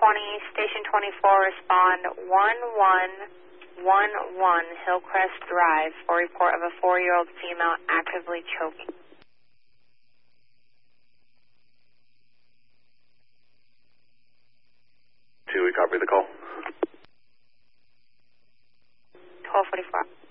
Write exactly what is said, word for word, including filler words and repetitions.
twenty, Station twenty-four, respond one one one one Hillcrest Drive for report of a four-year-old female actively choking. Two, we copy the call. twelve forty-four.